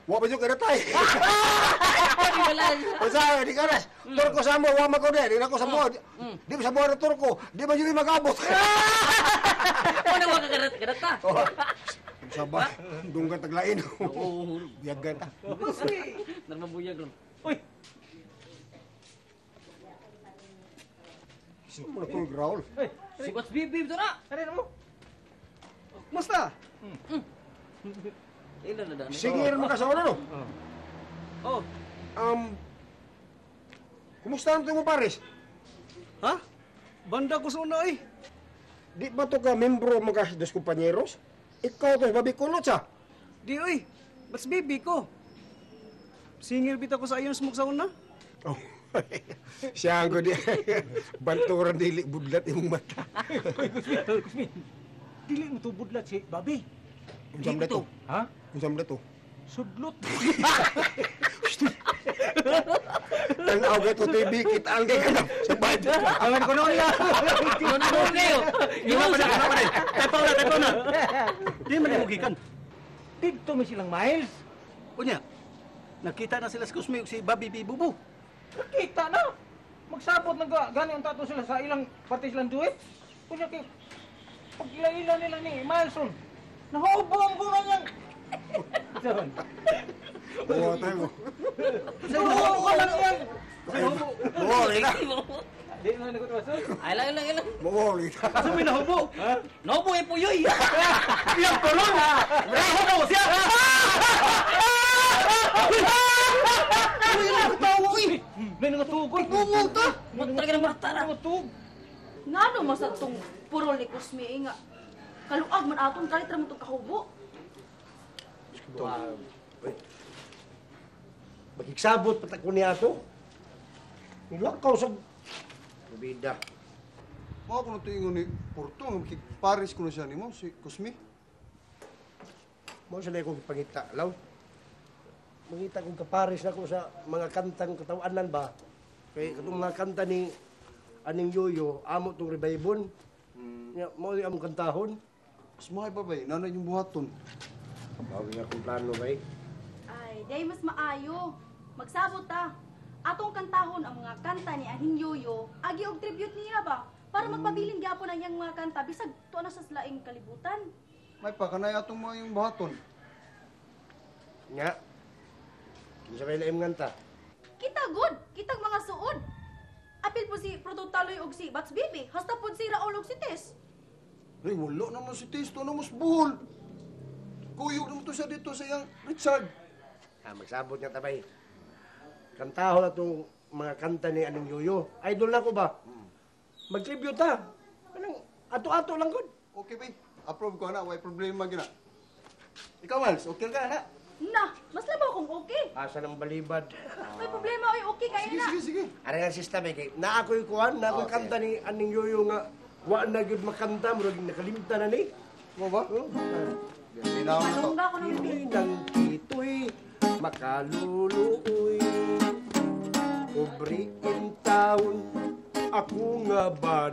wa pa yung kinatay. Di wala. Usa, di kanas. Turko sa mo, wa man ko di na ko sa mo. Di sa mo na turko, di man yung magabot. Ano wa kagarat ta? Sabah, dunggan taglain. Oo. Biyagan ta. Narmabuyag ron. Uy, Sino mo na kong Raul? Si Boss Bibi to na. ano mo? Musta? Ilan na daan. Sige rin makasawa na no? Oh. Kumusta ang mo Paris? Ha? Banda ko sa una eh. Di ba to ka membro mga dos kompanyeros? Ikaw to, babi kulot siya. Di oy, bats baby ko. Singil bita ko sa ayon smoke sa una. Oh. Siya ang di. Banturan dili budlat imong mata. Kusmin, dili mo to budlat si Bobby. Unsam na to? Ha? Unsam na to? Sudlot. Ang awga to TV, kita ang kay kanap sa budget. Awan ko noon ya. Ano kayo? Iwa pa na. Tepaw na. Di man mo gikan. Dito may silang miles. Unya. Nakita na sila sa Kusmi ug si Bobby Bubu. Nakita na. Magsabot na gani ang tato sila sa ilang parte silang duit. Kunya kay pag ila nila ni Mileson. Nahubong ko na yan. Saan? Oo, tayo. Nahubong ko lang yan. Mawali na. Di na nagutwaso. Ay lang. Mawali na. Asa may nahubo? Nobo e puyoy. Iyang tulong! Nahubo siya! May nangatugol. Pumunta. Talaga ng mata na. Nangatug. Ngano mas atong purol ni Kusmi nga kaluag man aton kalit ra mo tong kahubo. Magigsabot patak ko niya to. Nilakaw sa bida. Mao ko na ingon ni Porto, Paris ko na siya nimo, si Kusmi. Mo sa ko pangita law. Mangita kong kapares na ko sa mga kantang katawanan ba. Kay katong mga kanta ni aning Yoyo, amo tong rebaybon. Ya, mo di among kantahon. Smahay pa ba? Nanay yung buhaton. Bawi nga kong plano ba Ay, day mas maayo. Magsabot ta. Atong kantahon ang mga kanta ni Aning Yoyo, agi og tribute niya ba? Para magpabilin gyapon ang iyang mga kanta bisag tuwa na sa laing kalibutan. May pa, kanay atong mga yung buhaton. Nga. Kinsa may laim nganta. Kita good, kitag mga suod. Apil po si Proto Taloy og si Bats Bibi, hasta po si Raul og si Tess. Ay, wala naman si Tisto, naman si Buhol. Kuyog naman to siya dito sa iyang Richard. Magsabot nga tabay. Kantahon na itong mga kanta ni Aning Yoyo. Idol na ko ba? Mag-tribute ha. Anong, ato-ato lang good. Okay, bay. Approve ko na, may problema gina. Ikaw, Miles, okay ka na? Na, mas labaw kung okay. Asa ng balibad. May problema oy okay kayo Sige, na. sige, sige. Ano nga system eh. Na ako'y kuhan, na ako'y Okay. kanta ni Aning Yoyo nga. Wa na gyud makanta, murag nakalimta na ni. Mo ba? Binaw na to. Malungga ko ng Hindi nang kito'y makaluluoy. Ubri in town, ako nga ba